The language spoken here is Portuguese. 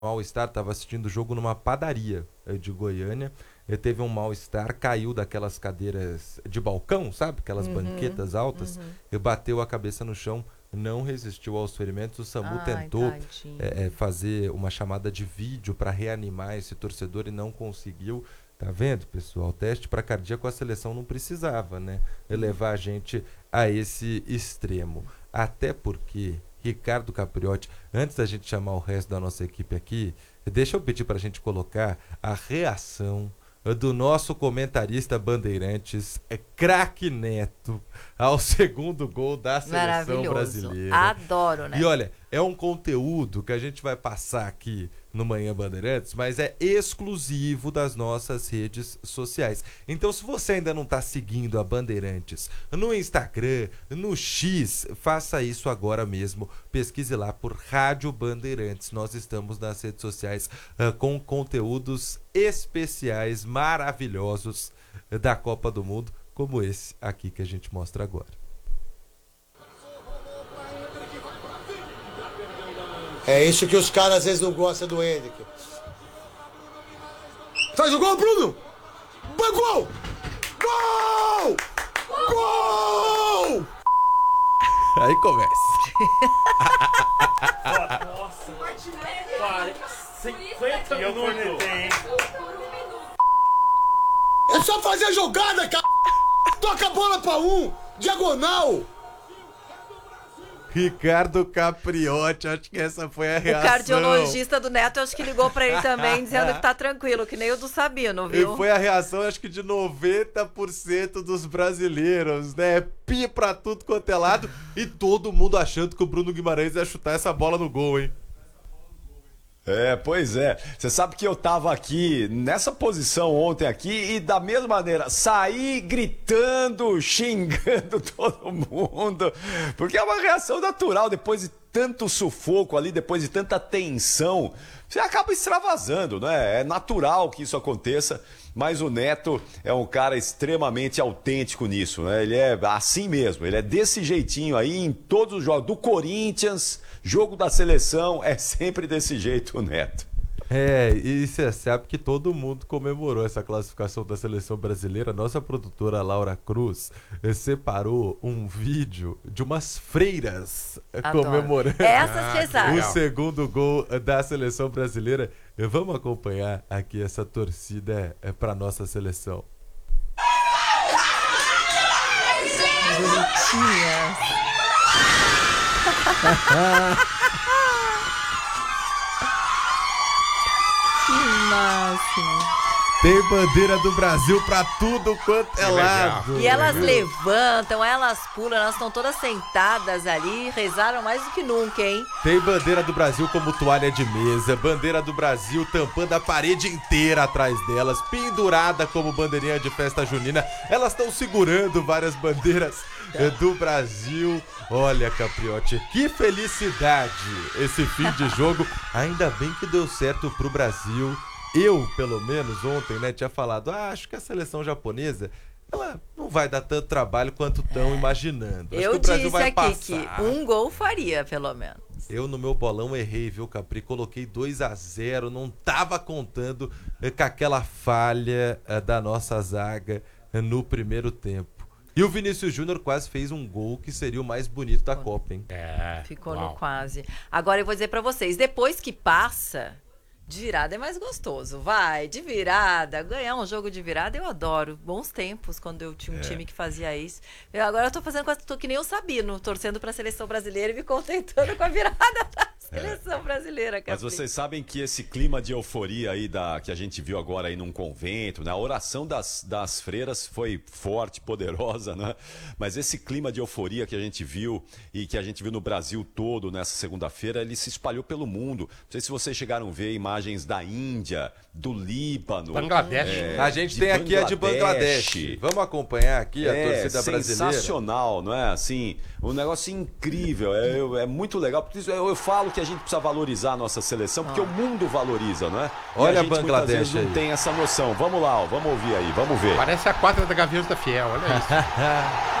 mal-estar, estava assistindo o jogo numa padaria de Goiânia. Ele teve um mal-estar, caiu daquelas cadeiras de balcão, sabe? Aquelas banquetas altas, e bateu a cabeça no chão, não resistiu aos ferimentos. O SAMU tentou fazer uma chamada de vídeo para reanimar esse torcedor e não conseguiu. Tá vendo, pessoal? Teste para cardíaco a seleção não precisava, né? Levar a gente a esse extremo. Até porque Ricardo Capriotti, antes da gente chamar o resto da nossa equipe aqui, deixa eu pedir para a gente colocar a reação do nosso comentarista Bandeirantes, craque Neto, ao segundo gol da seleção brasileira. Adoro, né? E olha, é um conteúdo que a gente vai passar aqui no Manhã Bandeirantes, mas é exclusivo das nossas redes sociais. Então, se você ainda não está seguindo a Bandeirantes no Instagram, no X, faça isso agora mesmo. Pesquise lá por Rádio Bandeirantes. Nós estamos nas redes sociais com conteúdos especiais, maravilhosos da Copa do Mundo, como esse aqui que a gente mostra agora. É isso que os caras às vezes não gostam do Henrique. Faz o gol, Bruno! Gol! Gol! Gol! Aí começa. Nossa, 50 minutos. É só fazer a jogada, cara! Toca a bola pra um! Diagonal! Ricardo Capriotti, acho que essa foi a reação. O cardiologista do Neto, acho que ligou pra ele também, dizendo que tá tranquilo, que nem o do Sabino, viu? E foi a reação, acho que de 90% dos brasileiros, né? Pi pra tudo quanto é lado, e todo mundo achando que o Bruno Guimarães ia chutar essa bola no gol, hein? Pois é. Você sabe que eu tava aqui nessa posição ontem aqui e da mesma maneira saí gritando, xingando todo mundo, porque é uma reação natural depois de tanto sufoco ali, depois de tanta tensão, você acaba extravasando, né? É natural que isso aconteça, mas o Neto é um cara extremamente autêntico nisso, né? Ele é assim mesmo, ele é desse jeitinho aí em todos os jogos, do Corinthians, jogo da seleção, é sempre desse jeito o Neto. E você sabe que todo mundo comemorou essa classificação da seleção brasileira. Nossa produtora Laura Cruz separou um vídeo de umas freiras comemorando o segundo gol da seleção brasileira. Vamos acompanhar aqui essa torcida para nossa seleção. Bonitinha. Que máximo. Tem bandeira do Brasil pra tudo quanto é lado. E elas levantam, elas pulam, elas estão todas sentadas ali, rezaram mais do que nunca, hein? Tem bandeira do Brasil como toalha de mesa, bandeira do Brasil tampando a parede inteira atrás delas, pendurada como bandeirinha de festa junina. Elas estão segurando várias bandeiras do Brasil. Olha, Capriotti, que felicidade esse fim de jogo. Ainda bem que deu certo pro Brasil. Eu, pelo menos, ontem, né, tinha falado, acho que a seleção japonesa, ela não vai dar tanto trabalho quanto estão imaginando. Acho eu que o Brasil disse vai aqui passar. Que um gol faria, pelo menos. Eu, no meu bolão, errei, viu, Capri? Coloquei 2-0, não tava contando com aquela falha da nossa zaga no primeiro tempo. E o Vinícius Júnior quase fez um gol que seria o mais bonito da Copa, hein? Ficou no quase. Agora eu vou dizer pra vocês, depois que passa... De virada é mais gostoso, vai, de virada, ganhar um jogo de virada eu adoro, bons tempos quando eu tinha um time que fazia isso. Agora eu tô fazendo tô que nem o Sabino, torcendo pra seleção brasileira e me contentando com a virada da seleção brasileira. Capri. Mas vocês sabem que esse clima de euforia aí que a gente viu agora aí num convento, né? A oração das freiras foi forte, poderosa, né? Mas esse clima de euforia que a gente viu e que a gente viu no Brasil todo nessa segunda-feira, ele se espalhou pelo mundo. Não sei se vocês chegaram a ver imagens da Índia, do Líbano. Bangladesh. A gente tem aqui a de Bangladesh. Vamos acompanhar aqui a torcida brasileira. Sensacional, não é? Assim, um negócio incrível. É muito legal. Porque eu falo que a gente precisa valorizar a nossa seleção, porque o mundo valoriza, não é? Olha a gente, Bangladesh muitas vezes, aí. não tem essa noção. Vamos lá, vamos ouvir aí, vamos ver. Parece a quadra da Gaviões da Fiel, olha isso.